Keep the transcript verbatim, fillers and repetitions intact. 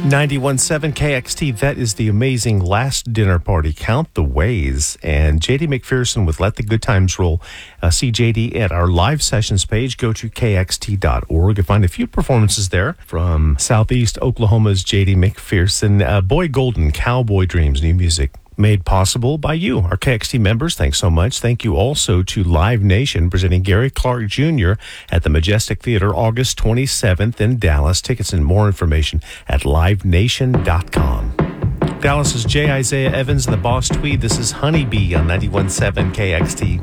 ninety-one point seven K X T, that is the amazing Last Dinner Party, Count the Ways, and J D McPherson with Let the Good Times Roll. Uh, see J D at our live sessions page. Go to K X T dot org and find a few performances there from Southeast Oklahoma's J D McPherson. Uh, Boy Golden, Cowboy Dreams, new music made possible by you, our K X T members. Thanks so much. Thank you also to Live Nation, presenting Gary Clark Junior at the Majestic Theater August twenty-seventh in Dallas. Tickets and more information at live nation dot com. Dallas's J. Isaiah Evans and the Boss Tweed. This is Honeybee on ninety-one point seven K X T.